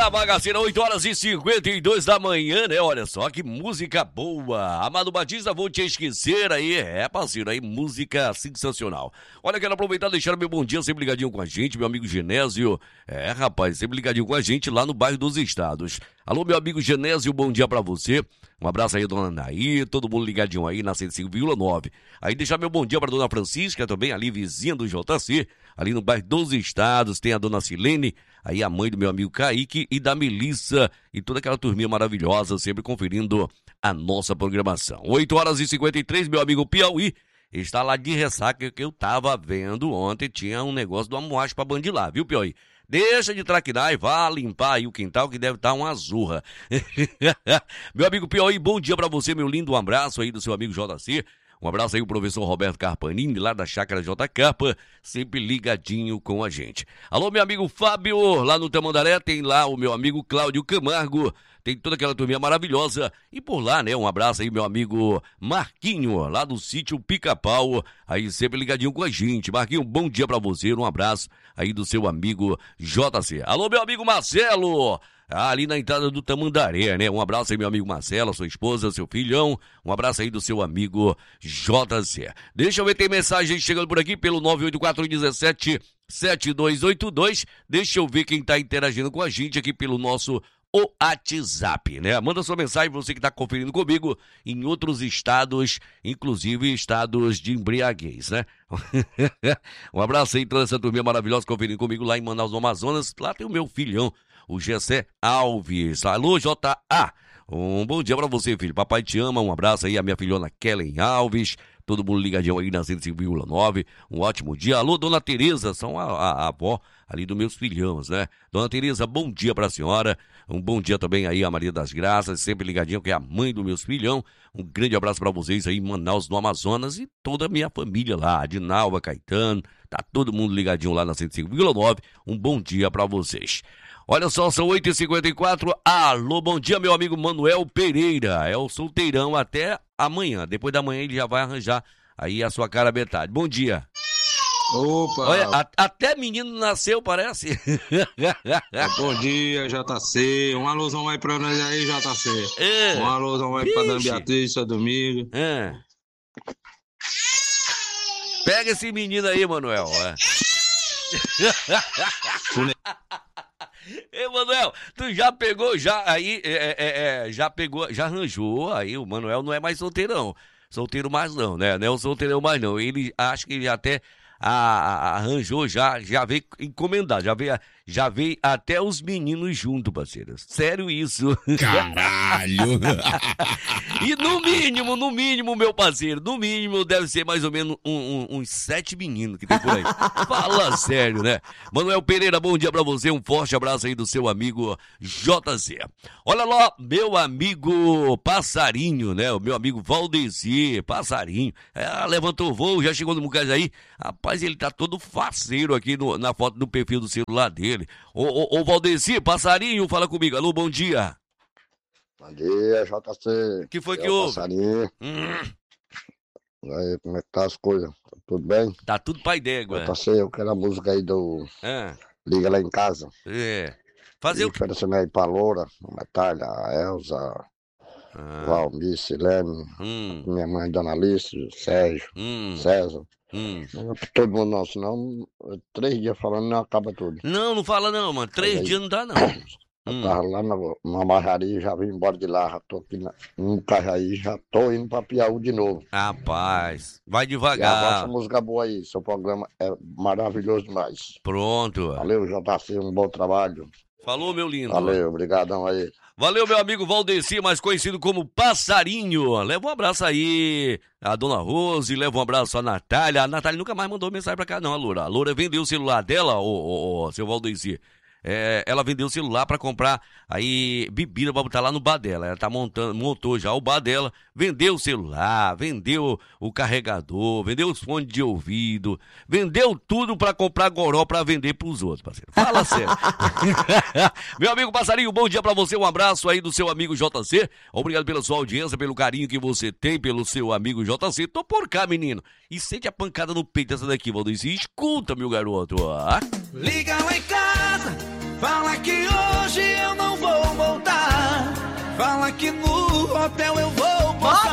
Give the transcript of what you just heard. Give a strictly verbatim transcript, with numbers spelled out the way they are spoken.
A bagaceira, oito horas e cinquenta e dois da manhã, né? Olha só que música boa. Amado Batista, vou te esquecer aí. É, parceiro, aí música sensacional. Olha, quero aproveitar e deixar meu bom dia sempre ligadinho com a gente, meu amigo Genésio. É, rapaz, sempre ligadinho com a gente lá no bairro dos Estados. Alô, meu amigo Genésio, bom dia pra você. Um abraço aí, dona Anaí, todo mundo ligadinho aí na cento e cinco vírgula nove. Aí deixar meu bom dia pra dona Francisca também, ali vizinha do J C, ali no bairro dos Estados. Tem a dona Silene, aí a mãe do meu amigo Kaique e da Melissa e toda aquela turminha maravilhosa, sempre conferindo a nossa programação. oito horas e cinquenta e três, meu amigo Piauí está lá de ressaca, que eu tava vendo ontem, tinha um negócio do amuacho pra bandilar, viu, Piauí? Deixa de traquinar e vá limpar aí o quintal que deve estar uma azurra. Meu amigo Piauí, bom dia pra você, meu lindo. Um abraço aí do seu amigo J C. Um abraço aí o professor Roberto Carpanini, lá da Chácara J Carpa, sempre ligadinho com a gente. Alô, meu amigo Fábio, lá no Tamandaré tem lá o meu amigo Cláudio Camargo, tem toda aquela turminha maravilhosa. E por lá, né, um abraço aí meu amigo Marquinho, lá do sítio Pica-Pau, aí sempre ligadinho com a gente. Marquinho, bom dia pra você, um abraço aí do seu amigo J C. Alô, meu amigo Marcelo, ali na entrada do Tamandaré, né? Um abraço aí, meu amigo Marcelo, sua esposa, seu filhão. Um abraço aí do seu amigo J C. Deixa eu ver, tem mensagem chegando por aqui pelo nove oito quatro um sete sete dois oito dois. Deixa eu ver quem tá interagindo com a gente aqui pelo nosso o WhatsApp, né? Manda sua mensagem, você que tá conferindo comigo em outros estados, inclusive estados de embriaguez, né? Um abraço aí, toda essa turminha maravilhosa conferindo comigo lá em Manaus, no Amazonas. Lá tem o meu filhão, o Gessé Alves. Alô, J A. Um bom dia pra você, filho. Papai te ama. Um abraço aí a minha filhona Kellen Alves. Todo mundo ligadinho aí na cento e cinco vírgula nove. Um ótimo dia. Alô, dona Tereza. São a, a, a avó ali dos meus filhões, né? Dona Tereza, bom dia pra senhora. Um bom dia também aí a Maria das Graças, sempre ligadinho, que é a mãe dos meus filhão. Um grande abraço pra vocês aí em Manaus, no Amazonas, e toda a minha família lá, de Nalva, Caetano. Tá todo mundo ligadinho lá na cento e cinco vírgula nove. Um bom dia pra vocês. Olha só, são oito e cinquenta e quatro. Alô, bom dia, meu amigo Manuel Pereira. É o solteirão até amanhã. Depois da manhã ele já vai arranjar aí a sua cara metade. Bom dia. Opa! Olha, a, até menino nasceu, parece. Bom dia, J C. Um alôzão aí pra nós aí, J C. É. Um alôzão aí pra Dona Beatriz, seu domingo. É. Pega esse menino aí, Manuel. É. Ei, Manuel, tu já pegou, já aí, é, é, é, já pegou, já arranjou, aí o Manuel não é mais solteirão, solteiro mais não, né, não é o solteirão mais não, ele, acho que ele até a, a, arranjou, já, já veio encomendado, já veio, já veio até os meninos junto, parceiro, sério isso. Caralho! E no mínimo, no mínimo, meu parceiro, no mínimo deve ser mais ou menos um, um, uns sete meninos que tem por aí. Fala sério, né? Manuel Pereira, bom dia pra você, um forte abraço aí do seu amigo J C. Olha lá, meu amigo Passarinho, né? O meu amigo Valdeci, Passarinho. É, levantou o voo, já chegou no Mucajaí. Rapaz, ele tá todo faceiro aqui no, na foto do perfil do celular dele. Ô, ô, ô Valdeci, Passarinho, fala comigo. Alô, bom dia. Bom dia, J C. Que foi que eu houve? Passarinho. Hum. Aí, como é que tá as coisas? Tá tudo bem? Tá tudo pai d'égua. J C, eu quero a música aí do É. Liga Lá em Casa. É. Fazer o que? Oferecendo aí pra Loura, a Natália, a Elza, Ah. Valmir, Silene, Hum. minha mãe, Dona Alice, Sérgio, Hum. César. Hum. Não é pra todo mundo não, senão três dias falando não acaba tudo. Não, não fala não, mano. Três aí. dias não dá não. Eu Hum. tava lá na, na barraria, já vim embora de lá, já tô aqui na, no Cajaí, já tô indo pra Piauí de novo. Rapaz, vai E devagar. essa música boa aí, seu programa é maravilhoso demais. Pronto. Valeu, J C, um bom trabalho. Falou, meu lindo. Valeu, obrigadão aí. Valeu, meu amigo Valdeci, mais conhecido como Passarinho. Leva um abraço aí a Dona Rose, leva um abraço a Natália. A Natália nunca mais mandou mensagem pra cá não, a Loura. A Loura vendeu o celular dela, ô, ô, ô, seu Valdeci. É, ela vendeu o celular pra comprar aí bebida pra botar lá no bar dela. Ela tá montando, montou já o bar dela, vendeu o celular, vendeu o carregador, vendeu os fones de ouvido, vendeu tudo pra comprar goró pra vender pros outros, parceiro. Fala sério. Meu amigo Passarinho, bom dia pra você, um abraço aí do seu amigo J C. Obrigado pela sua audiência, pelo carinho que você tem pelo seu amigo J C. Tô por cá, menino. E sente a pancada no peito essa daqui, Valdeci. Escuta, meu garoto. Ah. Liga lá em casa, Fala que hoje eu não vou voltar. Fala que no hotel eu vou postar.